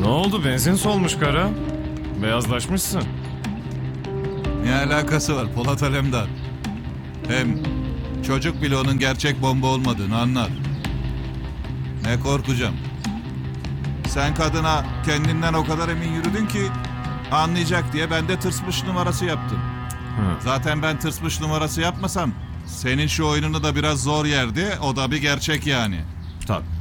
Ne oldu, benzin solmuş kara? Beyazlaşmışsın. Ne alakası var Polat Alemdar? Hem çocuk bile onun gerçek bomba olmadığını anlar. Ne korkacağım? Sen kadına kendinden o kadar emin yürüdün ki anlayacak diye ben de tırsmış numarası yaptım. Zaten ben tırsmış numarası yapmasam senin şu oyununu da biraz zor yerdi. O da bir gerçek yani. Tabii.